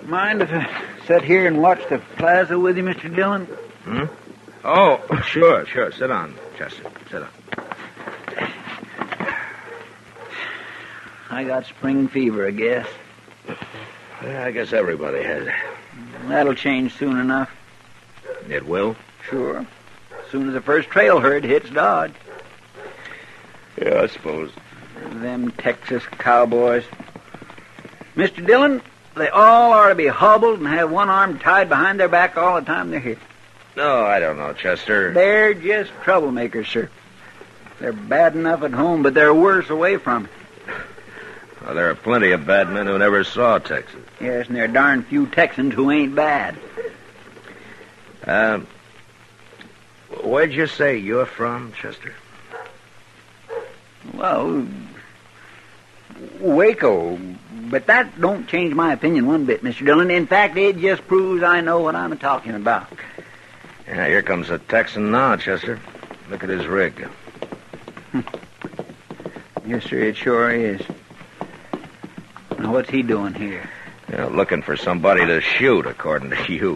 Mind if I sit here and watch the plaza with you, Mr. Dillon? Hmm? Oh, sure. Sit down, Chester. Sit down. I got spring fever, I guess. Yeah, I guess everybody has it. That'll change soon enough. It will? Sure. As soon as the first trail herd hits Dodge. Yeah, I suppose. Them Texas cowboys. Mr. Dillon, they all ought to be hobbled and have one arm tied behind their back all the time they're here. No, I don't know, Chester. They're just troublemakers, sir. They're bad enough at home, but they're worse away from it. Well, there are plenty of bad men who never saw Texas. Yes, and there are darn few Texans who ain't bad. Where'd you say you're from, Chester? Well, Waco. But that don't change my opinion one bit, Mr. Dillon. In fact, it just proves I know what I'm talking about. Yeah, here comes a Texan now, Chester. Look at his rig. Yes, sir, it sure is. Now, what's he doing here? Yeah, looking for somebody to shoot, according to you.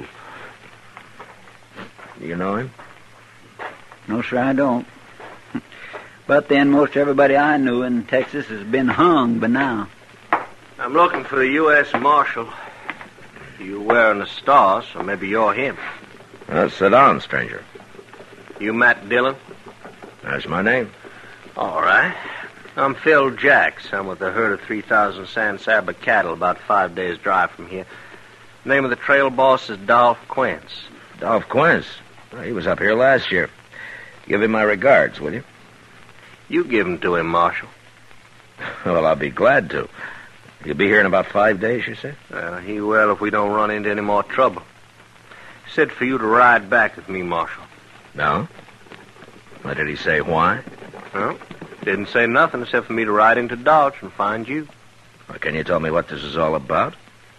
You know him? No, sir, I don't. But then most everybody I knew in Texas has been hung by now. I'm looking for the U.S. Marshal. You're wearing a star, so maybe you're him. Sit down, stranger. You Matt Dillon? That's my name. All right. I'm Phil Jacks. I'm with a herd of 3,000 San Saba cattle about 5 days' drive from here. Name of the trail boss is Dolph Quince. Dolph Quince? Well, he was up here last year. Give him my regards, will you? You give them to him, Marshal. Well, I'll be glad to. He'll be here in about 5 days, you say? He will if we don't run into any more trouble. He said for you to ride back with me, Marshal. No? What did he say, why? Well, didn't say nothing except for me to ride into Dodge and find you. Well, can you tell me what this is all about?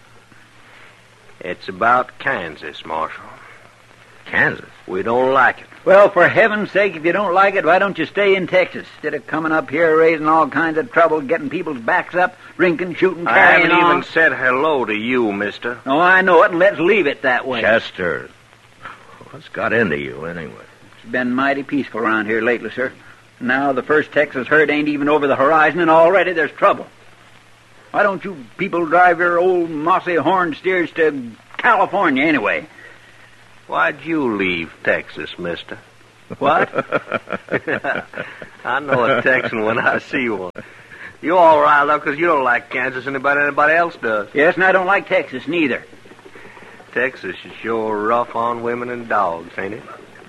It's about Kansas, Marshal. Kansas? We don't like it. Well, for heaven's sake, if you don't like it, why don't you stay in Texas? Instead of coming up here, raising all kinds of trouble, getting people's backs up, drinking, shooting, carrying I haven't on. even said hello to you, mister. Oh, I know it, and let's leave it that way. Chester, what's got into you, anyway? It's been mighty peaceful around here lately, sir. Now the first Texas herd ain't even over the horizon, and already there's trouble. Why don't you people drive your old mossy horned steers to California, anyway? Why'd you leave Texas, mister? What? I know a Texan when I see one. You all riled up because you don't like Kansas anybody else does. Yes, and I don't like Texas, neither. Texas is sure rough on women and dogs, ain't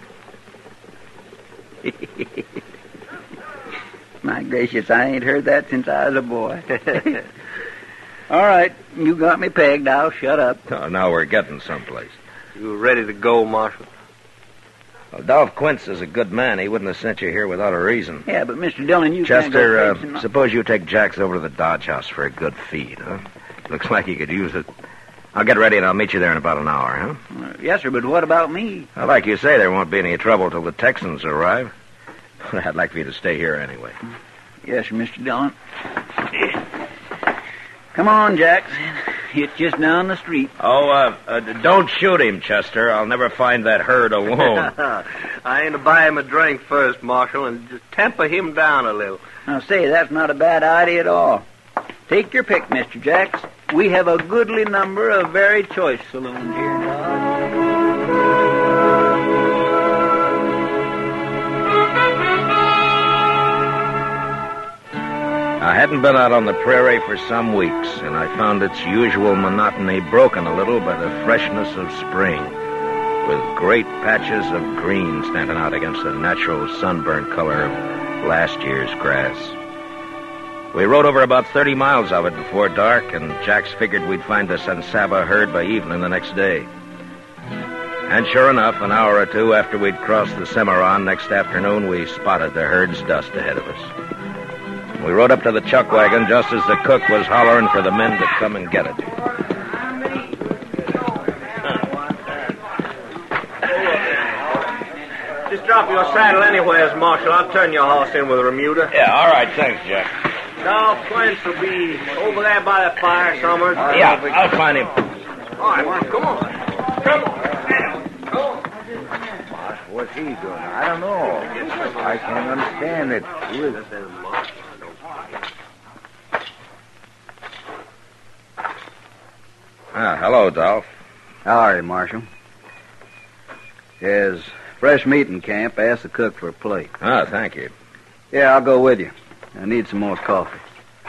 it? My gracious, I ain't heard that since I was a boy. All right, you got me pegged. I'll shut up. Oh, now we're getting someplace. You ready to go, Marshal? Well, Dolph Quince is a good man. He wouldn't have sent you here without a reason. Yeah, but Mr. Dillon, you can't go Chester, fixing suppose you take Jacks over to the Dodge House for a good feed, huh? Looks like he could use it. I'll get ready and I'll meet you there in about an hour, huh? Yes, sir, but what about me? Well, like you say, there won't be any trouble till the Texans arrive. I'd like for you to stay here anyway. Yes, sir, Mr. Dillon. Come on, Jackson. It's just down the street. Oh, don't shoot him, Chester. I'll never find that herd alone. I ain't to buy him a drink first, Marshal, and just temper him down a little. Now, say, that's not a bad idea at all. Take your pick, Mr. Jacks. We have a goodly number of very choice saloons here in Dodge. I hadn't been out on the prairie for some weeks, and I found its usual monotony broken a little by the freshness of spring, with great patches of green standing out against the natural sunburnt color of last year's grass. We rode over about 30 miles of it before dark, and Jacks figured we'd find the San Saba herd by evening the next day. And sure enough, an hour or two after we'd crossed the Cimarron next afternoon, we spotted the herd's dust ahead of us. We rode up to the chuck wagon just as the cook was hollering for the men to come and get it. Just drop your saddle anywheres, Marshal. I'll turn your horse in with a remuda. Yeah, all right, thanks, Jack. Dolph Quince will be over there by the fire somewhere. Yeah, I'll find him. All right, come on. Come on. What's he doing? I don't know. I can't understand it. Who is it? Hello, Dolph. How are you, Marshal? There's fresh meat in camp. Ask the cook for a plate. Thank you. Yeah, I'll go with you. I need some more coffee.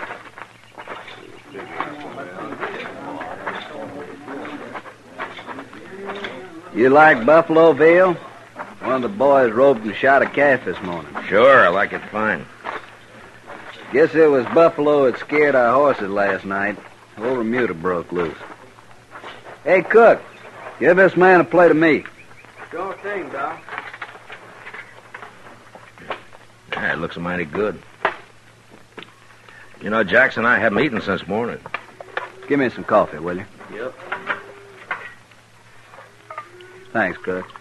You like buffalo veal? One of the boys roped and shot a calf this morning. Sure, I like it fine. Guess it was buffalo that scared our horses last night. Whole remuda broke loose. Hey, cook, give this man a plate of meat. Sure thing, Doc. Yeah, it looks mighty good. You know, Jackson and I haven't eaten since morning. Give me some coffee, will you? Yep. Thanks, cook.